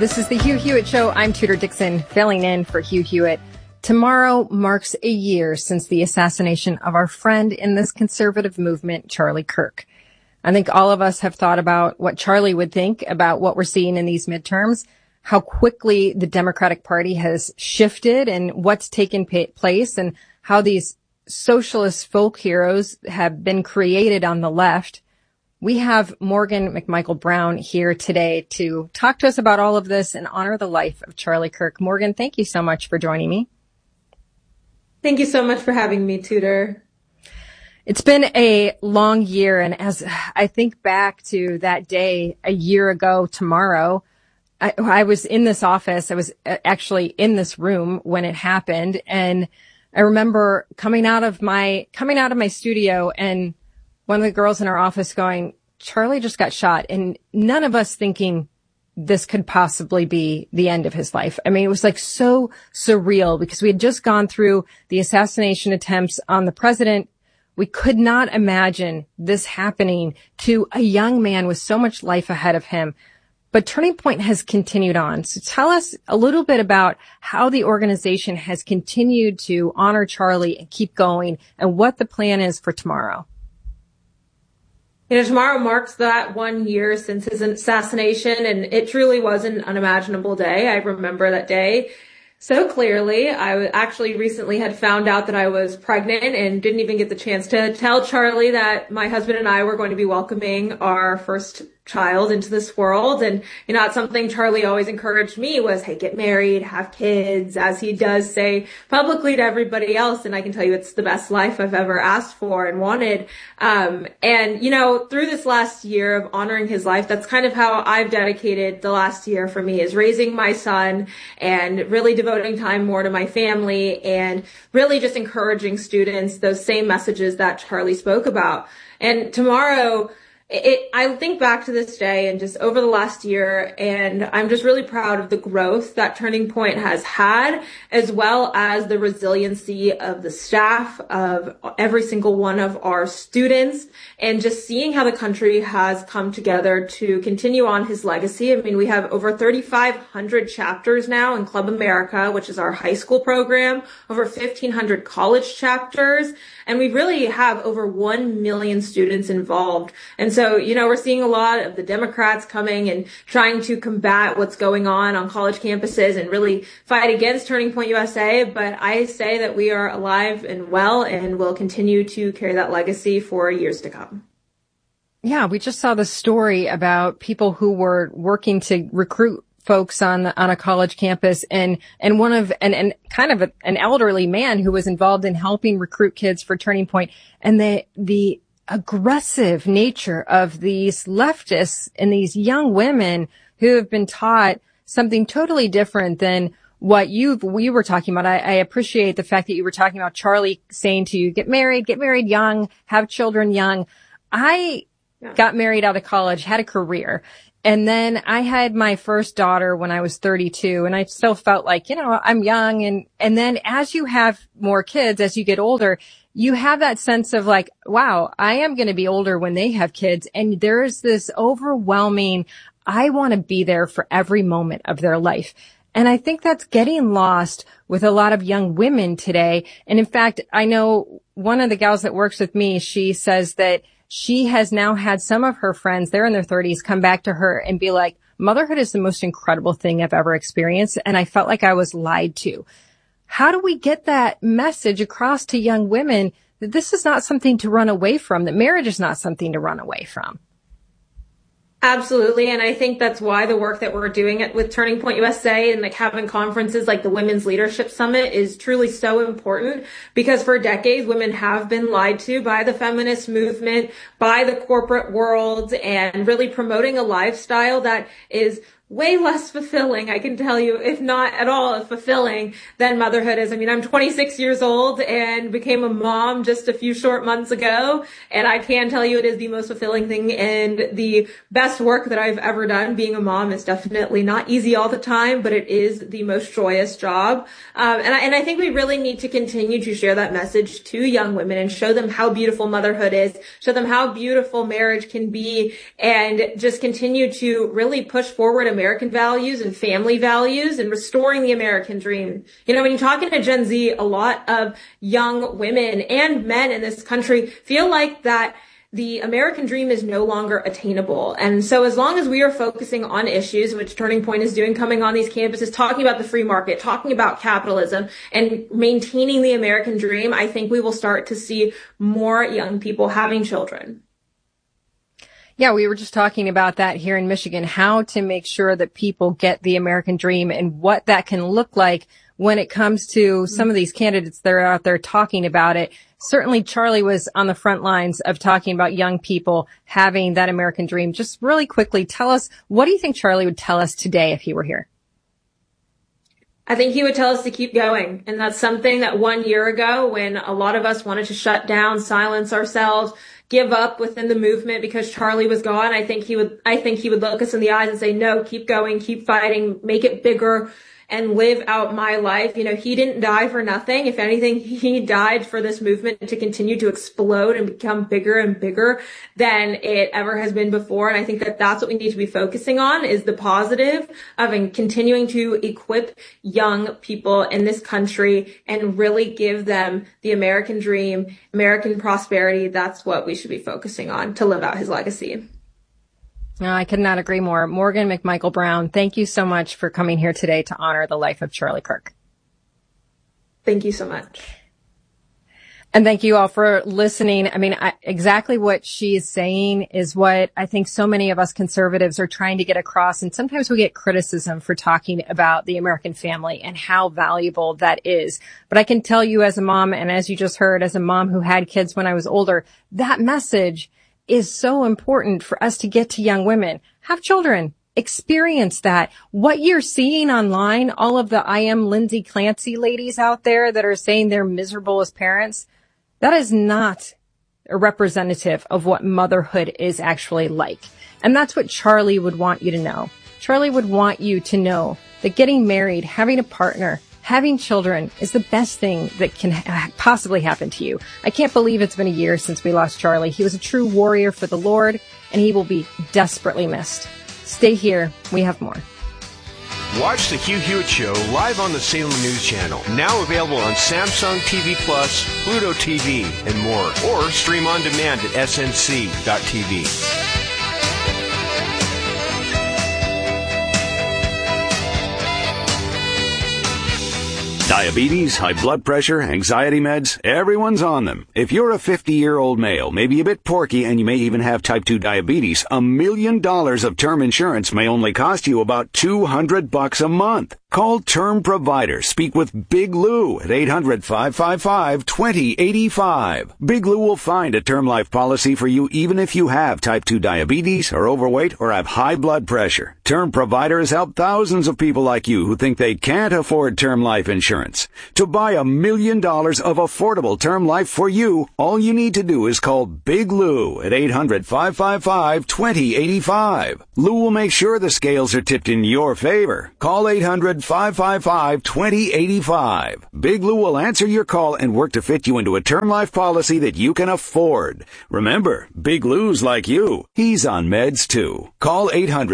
This is the Hugh Hewitt Show. I'm Tudor Dixon, filling in for Hugh Hewitt. Tomorrow marks a year since the assassination of our friend in this conservative movement, Charlie Kirk. I think all of us have thought about what Charlie would think about what we're seeing in these midterms, how quickly the Democratic Party has shifted and what's taken place, and how these socialist folk heroes have been created on the left. We have Morgan McMichael Brown here today to talk to us about all of this and honor the life of Charlie Kirk. Morgan, thank you so much for joining me. Thank you so much for having me, Tudor. It's been a long year, and as I think back to that day a year ago tomorrow, I was in this office. I was actually in this room when it happened, and I remember coming out of my studio and one of the girls in our office going, Charlie just got shot, and none of us thinking this could possibly be the end of his life. I mean, it was like so surreal because we had just gone through the assassination attempts on the president. We could not imagine this happening to a young man with so much life ahead of him. But Turning Point has continued on. So tell us a little bit about how the organization has continued to honor Charlie and keep going, and what the plan is for tomorrow. Tomorrow marks that 1 year since his assassination, and it truly was an unimaginable day. I remember that day so clearly. I actually recently had found out that I was pregnant and didn't even get the chance to tell Charlie that my husband and I were going to be welcoming our first child into this world. And, it's something Charlie always encouraged me was, hey, get married, have kids, as he does say publicly to everybody else. And I can tell you it's the best life I've ever asked for and wanted. Through this last year of honoring his life, that's kind of how I've dedicated the last year for me, is raising my son and really devoting time more to my family and really just encouraging students those same messages that Charlie spoke about. And tomorrow, I think back to this day and just over the last year, and I'm just really proud of the growth that Turning Point has had, as well as the resiliency of the staff, of every single one of our students, and just seeing how the country has come together to continue on his legacy. I mean, we have over 3,500 chapters now in Club America, which is our high school program, over 1,500 college chapters, and we really have over 1 million students involved. And so, we're seeing a lot of the Democrats coming and trying to combat what's going on college campuses and really fight against Turning Point USA. But I say that we are alive and well and will continue to carry that legacy for years to come. Yeah, we just saw the story about people who were working to recruit folks on a college campus, and kind of an elderly man who was involved in helping recruit kids for Turning Point, and the aggressive nature of these leftists and these young women who have been taught something totally different than what we were talking about. I appreciate the fact that you were talking about Charlie saying to you, get married young, have children young. I got married out of college, had a career. And then I had my first daughter when I was 32, and I still felt like, I'm young. And then as you have more kids, as you get older, you have that sense of like, wow, I am going to be older when they have kids. And there's this overwhelming, I want to be there for every moment of their life. And I think that's getting lost with a lot of young women today. And in fact, I know one of the gals that works with me, she says that she has now had some of her friends, they're in their 30s, come back to her and be like, motherhood is the most incredible thing I've ever experienced, and I felt like I was lied to. How do we get that message across to young women that this is not something to run away from, that marriage is not something to run away from? Absolutely. And I think that's why the work that we're doing with Turning Point USA and having conferences like the Women's Leadership Summit is truly so important, because for decades, women have been lied to by the feminist movement, by the corporate world, and really promoting a lifestyle that is way less fulfilling, I can tell you, if not at all fulfilling, than motherhood is. I mean, I'm 26 years old and became a mom just a few short months ago, and I can tell you it is the most fulfilling thing and the best work that I've ever done. Being a mom is definitely not easy all the time, but it is the most joyous job. And I think we really need to continue to share that message to young women and show them how beautiful motherhood is, show them how beautiful marriage can be, and just continue to really push forward a American values and family values and restoring the American dream. You know, when you're talking to Gen Z, a lot of young women and men in this country feel like that the American dream is no longer attainable. And so as long as we are focusing on issues, which Turning Point is doing, coming on these campuses, talking about the free market, talking about capitalism, and maintaining the American dream, I think we will start to see more young people having children. Yeah, we were just talking about that here in Michigan, how to make sure that people get the American dream and what that can look like when it comes to some of these candidates that are out there talking about it. Certainly, Charlie was on the front lines of talking about young people having that American dream. Just really quickly, tell us, what do you think Charlie would tell us today if he were here? I think he would tell us to keep going. And that's something that 1 year ago, when a lot of us wanted to shut down, silence ourselves, give up within the movement because Charlie was gone, I think he would look us in the eyes and say, no, keep going, keep fighting, make it bigger, and live out my life. You know, he didn't die for nothing. If anything, he died for this movement to continue to explode and become bigger and bigger than it ever has been before. And I think that that's what we need to be focusing on, is the positive of continuing to equip young people in this country and really give them the American dream, American prosperity. That's what we should be focusing on to live out his legacy. No, I could not agree more. Morgan McMichael Brown, thank you so much for coming here today to honor the life of Charlie Kirk. Thank you so much. And thank you all for listening. I mean, exactly what she is saying is what I think so many of us conservatives are trying to get across. And sometimes we get criticism for talking about the American family and how valuable that is. But I can tell you as a mom, and as you just heard, as a mom who had kids when I was older, that message is so important for us to get to young women. Have children. Experience that. What you're seeing online, all of the I am Lindsay Clancy ladies out there that are saying they're miserable as parents, that is not a representative of what motherhood is actually like. And that's what Charlie would want you to know. Charlie would want you to know that getting married, having a partner, having children is the best thing that can possibly happen to you. I can't believe it's been a year since we lost Charlie. He was a true warrior for the Lord, and he will be desperately missed. Stay here. We have more. Watch the Hugh Hewitt Show live on the Salem News Channel. Now available on Samsung TV Plus, Pluto TV, and more. Or stream on demand at snc.tv. Diabetes, high blood pressure, anxiety meds, everyone's on them. If you're a 50-year-old male, maybe a bit porky, and you may even have type 2 diabetes, $1 million of term insurance may only cost you about $200 a month. Call Term Provider. Speak with Big Lou at 800-555-2085. Big Lou will find a term life policy for you even if you have type 2 diabetes, are overweight, or have high blood pressure. Term Provider has helped thousands of people like you who think they can't afford term life insurance. To buy $1 million of affordable term life for you, all you need to do is call Big Lou at 800-555-2085. Lou will make sure the scales are tipped in your favor. Call 800-555-2085. Big Lou will answer your call and work to fit you into a term life policy that you can afford. Remember, Big Lou's like you. He's on meds too. Call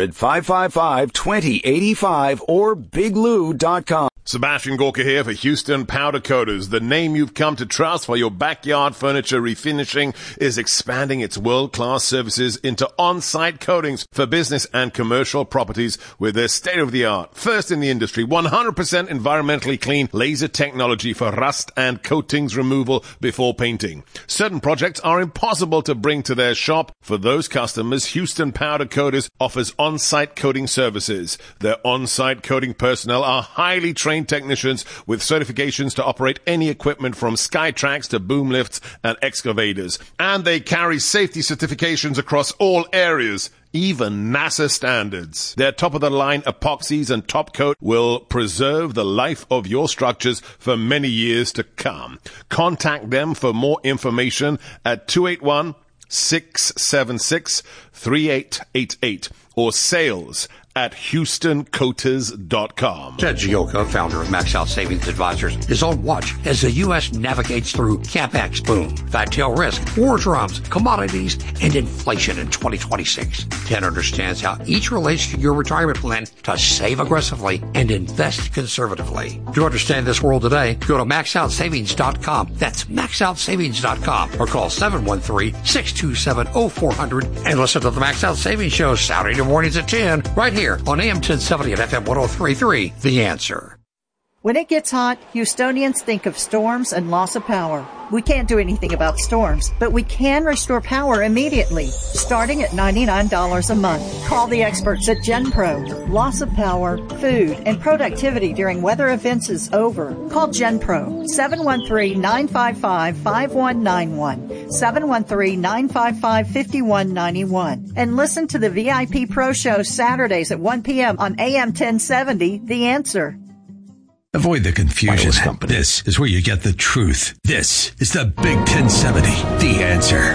800-555-2085 or biglou.com. Sebastian Gorka here for Houston Powder Coaters. The name you've come to trust for your backyard furniture refinishing is expanding its world-class services into on-site coatings for business and commercial properties with their state-of-the-art, first in the industry, 100% environmentally clean laser technology for rust and coatings removal before painting. Certain projects are impossible to bring to their shop. For those customers, Houston Powder Coaters offers on-site coating services. Their on-site coating personnel are highly trained technicians with certifications to operate any equipment from Skytrax to boom lifts and excavators. And they carry safety certifications across all areas, even NASA standards. Their top-of-the-line epoxies and top coat will preserve the life of your structures for many years to come. Contact them for more information at 281-676-3888 or sales at HoustonCoaters.com. Ted Gioka, founder of Max Out Savings Advisors, is on watch as the U.S. navigates through CapEx boom, fat tail risk, war drums, commodities, and inflation in 2026. Ted understands how each relates to your retirement plan to save aggressively and invest conservatively. To understand this world today, go to MaxOutSavings.com. That's MaxOutSavings.com or call 713-627-0400 and listen to the Max Out Savings Show Saturday mornings at 10 right here on AM 1070 and FM 103.3. The Answer. When it gets hot, Houstonians think of storms and loss of power. We can't do anything about storms, but we can restore power immediately, starting at $99 a month. Call the experts at GenPro. Loss of power, food, and productivity during weather events is over. Call GenPro, 713-955-5191, 713-955-5191, and listen to the VIP Pro Show Saturdays at 1 p.m. on AM 1070, The Answer. Avoid the confusion. This is where you get the truth. This is the Big 1070, The Answer.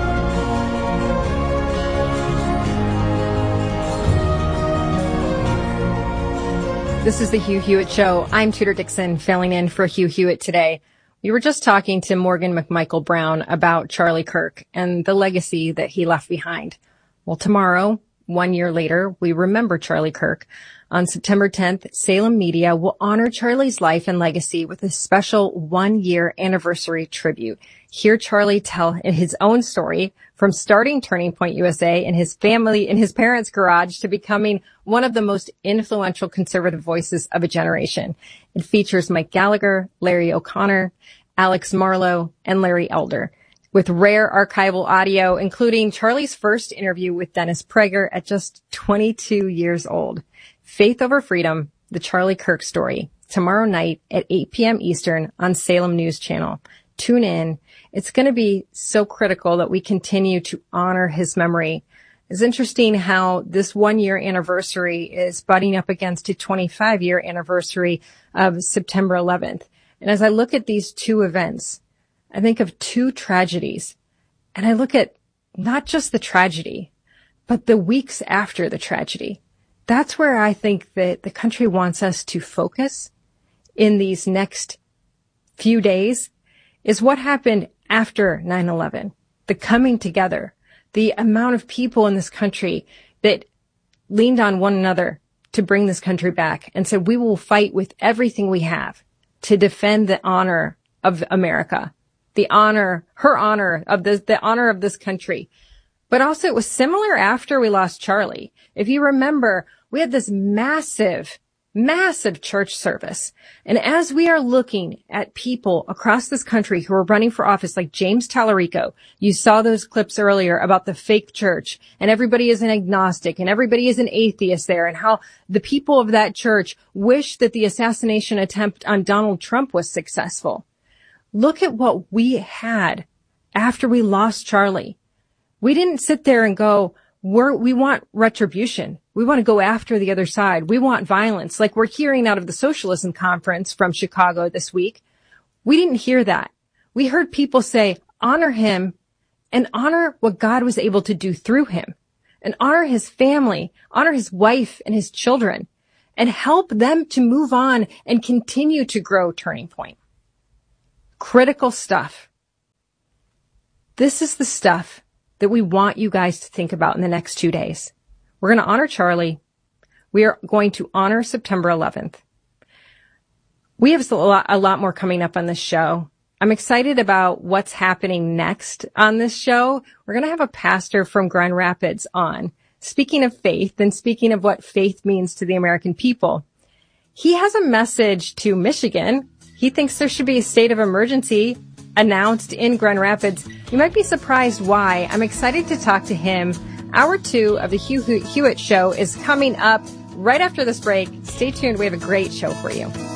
This is the Hugh Hewitt Show. I'm Tudor Dixon, filling in for Hugh Hewitt today. We were just talking to Morgan McMichael Brown about Charlie Kirk and the legacy that he left behind. Well, tomorrow, 1 year later, we remember Charlie Kirk. On September 10th, Salem Media will honor Charlie's life and legacy with a special 1 year anniversary tribute. Hear Charlie tell his own story from starting Turning Point USA in his family, in his parents' garage, to becoming one of the most influential conservative voices of a generation. It features Mike Gallagher, Larry O'Connor, Alex Marlowe, and Larry Elder, with rare archival audio, including Charlie's first interview with Dennis Prager at just 22 years old. Faith Over Freedom, the Charlie Kirk story, tomorrow night at 8 p.m. Eastern on Salem News Channel. Tune in. It's going to be so critical that we continue to honor his memory. It's interesting how this 1 year anniversary is butting up against a 25-year anniversary of September 11th. And as I look at these two events, I think of two tragedies, and I look at not just the tragedy, but the weeks after the tragedy. That's where I think that the country wants us to focus in these next few days, is what happened after 9/11, the coming together, the amount of people in this country that leaned on one another to bring this country back and said, we will fight with everything we have to defend the honor of America, the honor of this country. But also it was similar after we lost Charlie. If you remember, we had this massive church service. And as we are looking at people across this country who are running for office, like James Tallarico, you saw those clips earlier about the fake church, and everybody is an agnostic and everybody is an atheist there, and how the people of that church wish that the assassination attempt on Donald Trump was successful. Look at what we had after we lost Charlie. We didn't sit there and go, we want retribution. We want to go after the other side. We want violence, like we're hearing out of the Socialism Conference from Chicago this week. We didn't hear that. We heard people say, honor him and honor what God was able to do through him, and honor his family, honor his wife and his children, and help them to move on and continue to grow Turning Point. Critical stuff. This is the stuff that we want you guys to think about in the next 2 days. We're going to honor Charlie. We are going to honor September 11th. We have a lot more coming up on this show. I'm excited about what's happening next on this show. We're going to have a pastor from Grand Rapids on, speaking of faith and speaking of what faith means to the American people. He has a message to Michigan. He thinks there should be a state of emergency announced in Grand Rapids. You might be surprised why. I'm excited to talk to him. Hour 2 of the Hugh Hewitt Show is coming up right after this break. Stay tuned. We have a great show for you.